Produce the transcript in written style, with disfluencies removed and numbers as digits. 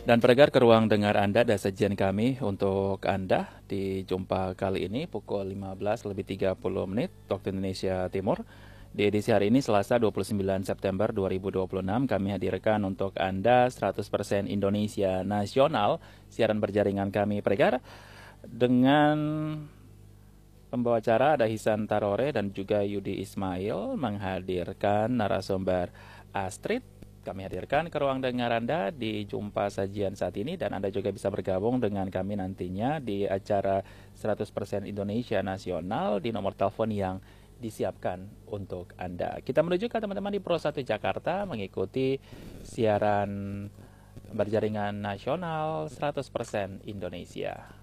Dan pendengar, ke ruang dengar Anda ada sajian kami untuk Anda di jumpa kali ini pukul 15:30 waktu Indonesia Timur. Di edisi hari ini Selasa 29 September 2026 kami hadirkan untuk Anda 100% Indonesia Nasional, siaran berjaringan kami pendengar dengan pembawa acara ada Hisan Tarore dan juga Yudi Ismail menghadirkan narasumber Astrid. Kami hadirkan ke ruang dengar Anda di jumpa sajian saat ini dan Anda juga bisa bergabung dengan kami nantinya di acara 100% Indonesia Nasional di nomor telepon yang disiapkan untuk Anda. Kita menuju ke teman-teman di Pro 1 Jakarta mengikuti siaran berjaringan nasional 100% Indonesia.